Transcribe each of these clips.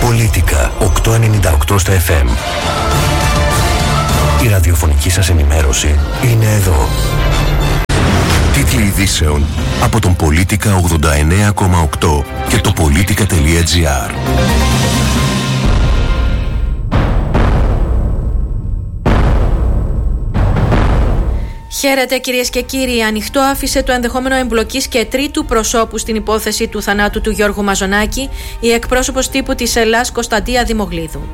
Πολίτικα 898 στα FM. Η ραδιοφωνική σας ενημέρωση είναι εδώ. Τίτλοι ειδήσεων από τον Πολίτικα 89,8 και το Πολίτικα.gr. Χαίρετε κυρίες και κύριοι. Ανοιχτό άφησε το ενδεχόμενο εμπλοκής και τρίτου προσώπου στην υπόθεση του θανάτου του Γιώργου Μαζονάκη η εκπρόσωπος τύπου της Ελλάς Κωνσταντία Δημογλίδου.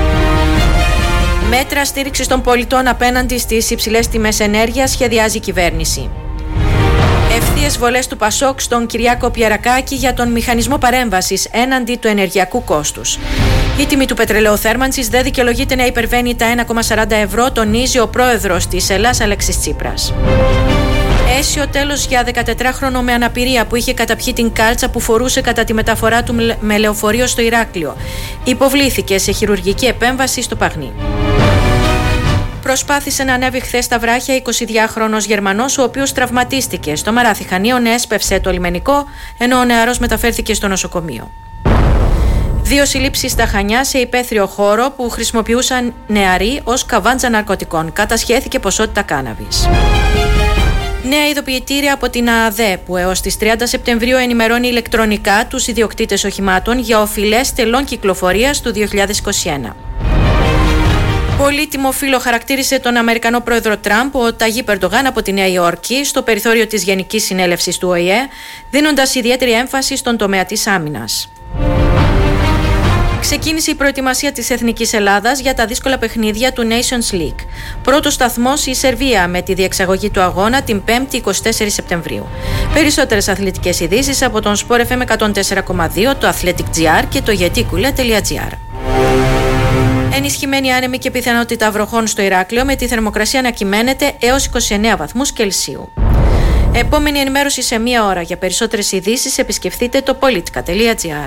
Μέτρα στήριξης των πολιτών απέναντι στις υψηλές τιμές ενέργειας σχεδιάζει η κυβέρνηση. Ευθείες βολές του Πασόκ στον Κυριάκο Πιερακάκη για τον μηχανισμό παρέμβασης έναντι του ενεργειακού κόστους. Η τιμή του πετρελαίου θέρμανσης δεν δικαιολογείται να υπερβαίνει τα 1,40 ευρώ, τονίζει ο πρόεδρος της Ελλάς Αλέξης Τσίπρας. Αίσιο τέλος για 14χρονο με αναπηρία που είχε καταπιεί την κάλτσα που φορούσε κατά τη μεταφορά του με λεωφορείο στο Ηράκλειο. Υποβλήθηκε σε χειρουργική επέμβαση στο Παγνί. Προσπάθησε να ανέβει χθες στα βράχια 22χρονος Γερμανός, ο οποίος τραυματίστηκε. Στο Μαράθι Χανίων έσπευσε το λιμενικό, ενώ ο νεαρός μεταφέρθηκε στο νοσοκομείο. 2 συλλήψεις στα Χανιά σε υπαίθριο χώρο που χρησιμοποιούσαν νεαροί ως καβάντζα ναρκωτικών. Κατασχέθηκε ποσότητα κάναβης. Νέα ειδοποιητήρια από την ΑΑΔΕ που έως τις 30 Σεπτεμβρίου ενημερώνει ηλεκτρονικά τους ιδιοκτήτες οχημάτων για οφειλές τελών κυκλοφορίας του 2021. Πολύτιμο φίλο χαρακτήρισε τον Αμερικανό πρόεδρο Τραμπ ο Ταγίπ Ερντογάν από τη Νέα Υόρκη στο περιθώριο της Γενικής Συνέλευσης του ΟΗΕ, δίνοντας ιδιαίτερη έμφαση στον τομέα της άμυνας. Ξεκίνησε η προετοιμασία της Εθνικής Ελλάδας για τα δύσκολα παιχνίδια του Nations League. Πρώτος σταθμός η Σερβία με τη διεξαγωγή του αγώνα την 5η 24 Σεπτεμβρίου. Περισσότερες αθλητικές ειδήσεις από τον Sport FM 104,2, το Athletic.gr και το yetikule.gr. Ενισχυμένη άνεμη και πιθανότητα βροχών στο Ηράκλειο με τη θερμοκρασία να κυμαίνεται έως 29 βαθμούς Κελσίου. Επόμενη ενημέρωση σε 1 ώρα. Για περισσότερες ειδήσεις επισκεφτείτε το politica.gr.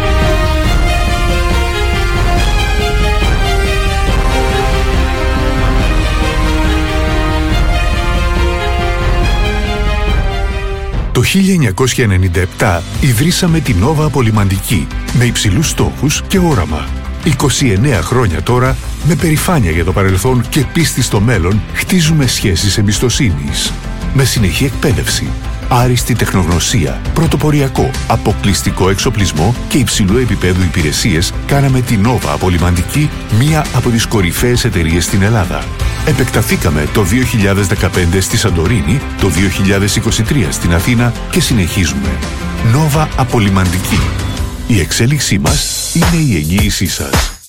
Το 1997 ιδρύσαμε την Nova Απολυμαντική με υψηλούς στόχους και όραμα. 29 χρόνια τώρα, με περηφάνεια για το παρελθόν και πίστη στο μέλλον, χτίζουμε σχέσεις εμπιστοσύνης. Με συνεχή εκπαίδευση, άριστη τεχνογνωσία, πρωτοποριακό, αποκλειστικό εξοπλισμό και υψηλού επίπεδου υπηρεσίες, κάναμε την Nova Απολυμαντική μία από τις κορυφαίες εταιρείες στην Ελλάδα. Επεκταθήκαμε το 2015 στη Σαντορίνη, το 2023 στην Αθήνα και συνεχίζουμε. Nova Απολυμαντική. Η εξέλιξή μας είναι η εγγύησή σας.